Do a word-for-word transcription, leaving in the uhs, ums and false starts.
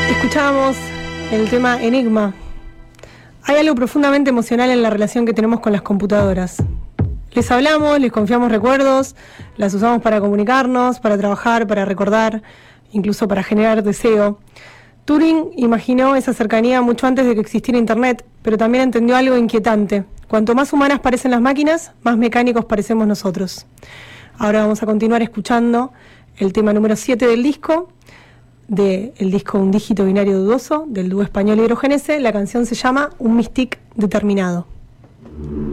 Escuchábamos el tema Enigma. Hay algo profundamente emocional en la relación que tenemos con las computadoras. Les hablamos, les confiamos recuerdos, las usamos para comunicarnos, para trabajar, para recordar, incluso para generar deseo. Turing imaginó esa cercanía mucho antes de que existiera Internet, pero también entendió algo inquietante. Cuanto más humanas parecen las máquinas, más mecánicos parecemos nosotros. Ahora vamos a continuar escuchando el tema número siete del disco, del disco Un dígito binario dudoso, del dúo español Hidrogenese. La canción se llama Un Mystique determinado.